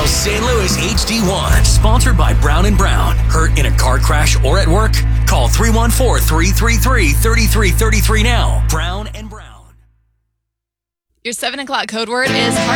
Now, St. Louis HD1, sponsored by Brown & Brown. Hurt in a car crash or at work? Call 314-333-3333 now. Brown & Brown. Your 7 o'clock code word is